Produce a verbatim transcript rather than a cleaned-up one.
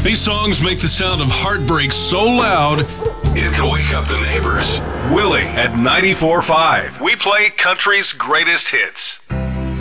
These songs make the sound of heartbreak so loud, it can wake up the neighbors. Willie at ninety-four point five. We play country's greatest hits.